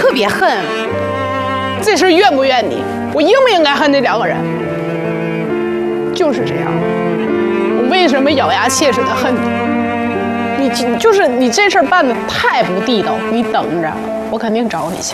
特别恨。这事怨不怨你？我应不应该恨这2个人？就是这样。我为什么咬牙切齿的恨你？你这事儿办的太不地道，你等着，我肯定找你去。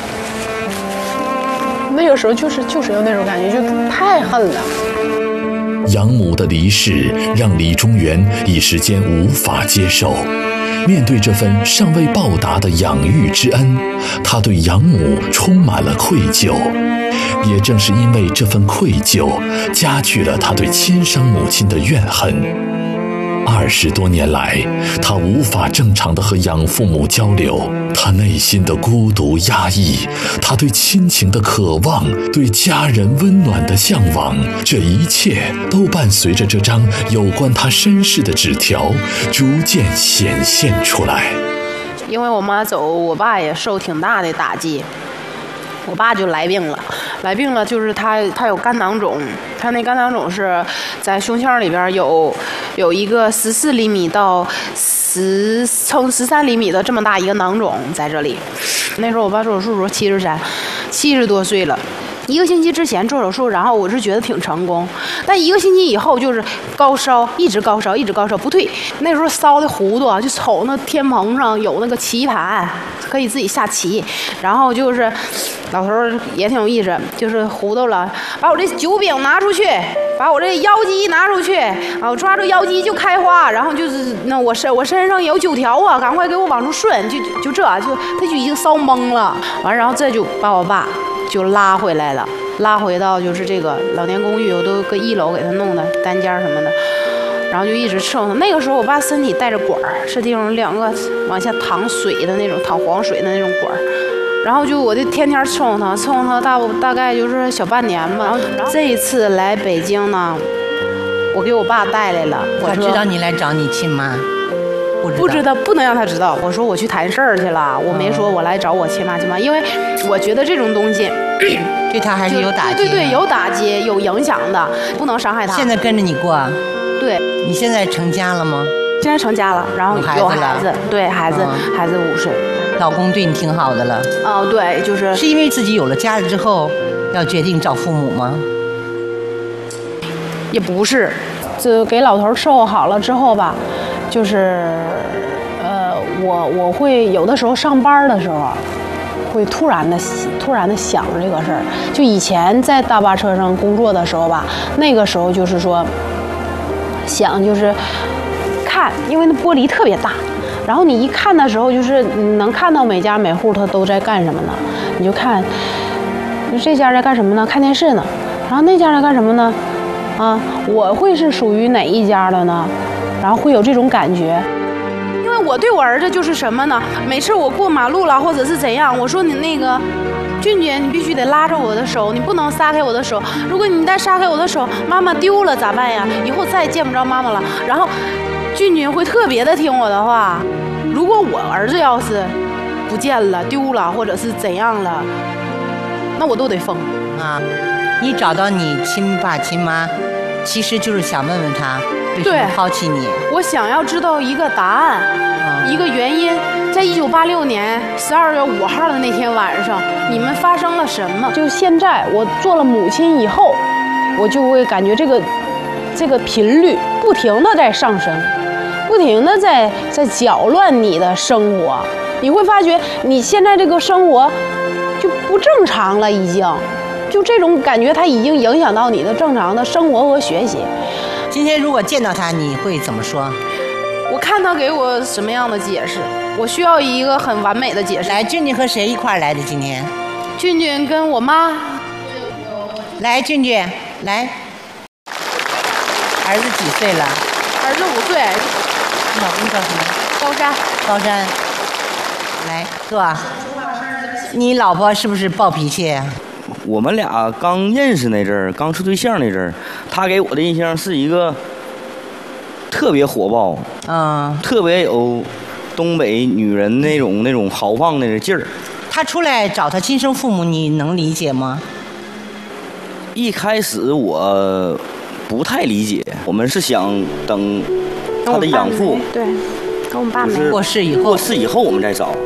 那个时候就是有那种感觉，就太恨了。 养母的离世让李中原一时间无法接受，面对这份尚未报答的养育之恩，他对养母充满了愧疚。也正是因为这份愧疚，加剧了他对亲生母亲的怨恨。20多年来，他无法正常地和养父母交流，他内心的孤独压抑，他对亲情的渴望，对家人温暖的向往，这一切都伴随着这张有关他身世的纸条逐渐显现出来。 因为我妈走，我爸也受挺大的打击。我爸就来病了，就是他有肝囊肿，他那肝囊肿是在胸腔里边有一个14厘米到10乘13厘米的这么大一个囊肿在这里。那时候我爸做手术的时候70多岁了。1个星期之前做手术，然后我是觉得挺成功，但1个星期以后就是高烧，一直高烧不退。那时候烧的糊涂，就瞅那天棚上有那个棋盘，可以自己下棋，然后就是老头也挺有意思，就是糊涂了，把我这酒饼拿出去，把我这腰肌拿出去，我抓住腰肌就开花，然后就是那我身上有9条啊，赶快给我往出顺，就他就已经烧懵了，完然后这就把我爸就拉回来了，拉回到就是这个老年公寓，我都搁1楼给他弄的单间什么的，然后就一直伺候他。那个时候我爸身体带着管儿，是这种2个往下淌水的那种，淌黄水的那种管儿，然后就我就天天伺候他大概就是小半年吧。然后这一次来北京呢，我给我爸带来了。 他知道你来找你亲妈？ 不知道，不能让他知道。我说我去谈事儿去了，我没说我来找我亲妈，因为我觉得这种东西对他还是有打击。 对，有打击，有影响的，不能伤害他。 现在跟着你过？ 对。 你现在成家了吗？ 现在成家了，然后有孩子，对，孩子5岁。 老公对你挺好的了。 哦，对，是因为自己有了家了之后，要决定找父母吗？ 也不是，就给老头伺候好了之后吧，就是我会有的时候上班的时候，会突然的想这个事儿。就以前在大巴车上工作的时候吧，那个时候就是说想就是看，因为那玻璃特别大，然后你一看的时候，就是能看到每家每户他都在干什么呢？你就看这家在干什么呢？看电视呢。然后那家在干什么呢？啊，我会是属于哪一家的呢？然后会有这种感觉。因为我对我儿子就是什么呢？每次我过马路了或者是怎样，我说你那个俊俊，你必须得拉着我的手，你不能撒开我的手。如果你再撒开我的手，妈妈丢了咋办呀？以后再也见不着妈妈了。然后俊俊会特别的听我的话。如果我儿子要是不见了、丢了或者是怎样了，那我都得疯啊！你找到你亲爸亲妈，其实就是想问问他为什么抛弃你。 我想要知道一个答案，一个原因。在1986年12月5号的那天晚上，你们发生了什么？就现在我做了母亲以后，我就会感觉这个频率不停的在上升，不停的在搅乱你的生活。你会发觉你现在这个生活就不正常了，已经。就这种感觉，它已经影响到你的正常的生活和学习。 今天如果见到他，你会怎么说？ 我看他给我什么样的解释，我需要一个很完美的解释。 来，俊俊和谁一块来的今天？ 俊俊跟我妈。 来，俊俊，来。儿子几岁了？ 儿子5岁。 老公叫什么？ 高山。 高山。来，哥，你老婆是不是暴脾气？ 我们俩刚认识那阵儿，刚处对象那阵儿，他给我的印象是一个特别火爆，特别有东北女人那种豪放的劲儿。 他出来找他亲生父母，你能理解吗？ 一开始我不太理解，我们是想等他的养父， 对，跟我爸没过世以后我们再找。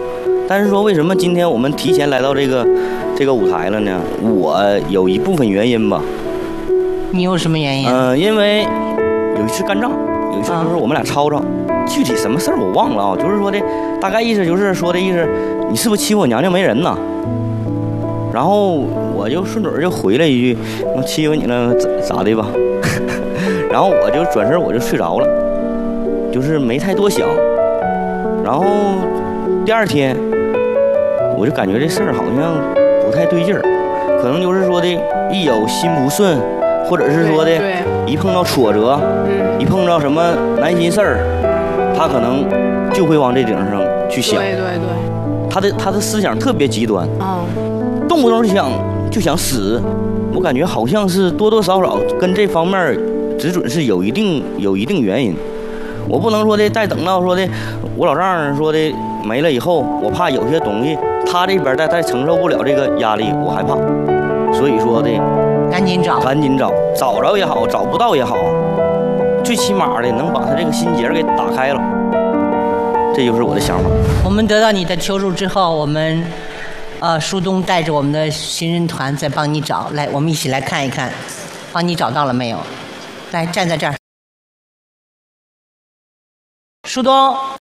但是说为什么今天我们提前来到这个舞台了呢？我有一部分原因吧。 你有什么原因？ 因为有一次干仗，有一次就是我们俩吵吵，具体什么事儿我忘了啊，就是说的大概意思就是说的意思，你是不是欺负我娘娘没人呐？然后我就顺嘴就回了一句，我欺负你了咋的吧？然后我就转身我就睡着了，就是没太多想。然后第二天我就感觉这事儿好像不太对劲儿，可能就是说的一有心不顺，或者是说的一碰到挫折，一碰到什么难心事儿，他可能就会往这顶上去想。 对， 他的思想特别极端，动不动就想死。我感觉好像是多多少少跟这方面只准是有一定原因。我不能说的再等到说的我老丈人说的没了以后，我怕有些东西他这边再承受不了这个压力，我害怕。所以说的赶紧找， 找着也好，找不到也好，最起码的能把他这个心结给打开了，这就是我的想法。 我们得到你的求助之后，我们舒东带着我们的寻人团在帮你找，来，我们一起来看一看，帮你找到了没有？来，站在这儿。舒东，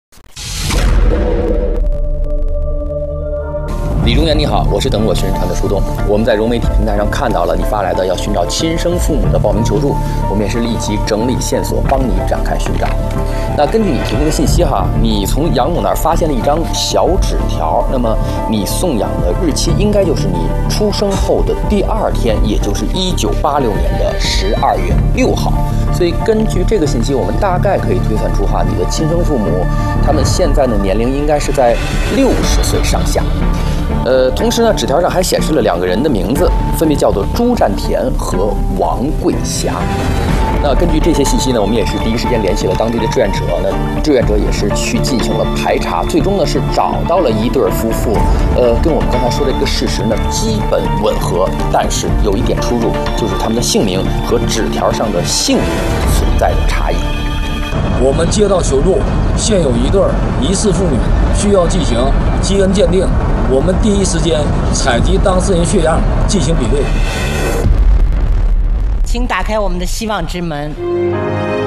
李中原你好，我是等我寻人团的舒东。我们在融媒体平台上看到了你发来的要寻找亲生父母的报名求助，我们也是立即整理线索，帮你展开寻找。那根据你提供的信息哈，你从养母那儿发现了一张小纸条，那么你送养的日期应该就是你出生后的第2天，也就是1986年的12月6号。所以根据这个信息，我们大概可以推算出哈，你的亲生父母他们现在的年龄应该是在60岁上下。同时呢，纸条上还显示了2个人的名字，分别叫做朱占田和王桂霞。那根据这些信息呢，我们也是第一时间联系了当地的志愿者，那志愿者也是去进行了排查，最终呢是找到了一对夫妇，跟我们刚才说的一个事实呢基本吻合，但是有一点出入，就是他们的姓名和纸条上的姓名存在的差异。 我们接到求助，现有一对疑似妇女需要进行基因鉴定，我们第一时间采集当事人血样进行比对。 请打开我们的希望之门。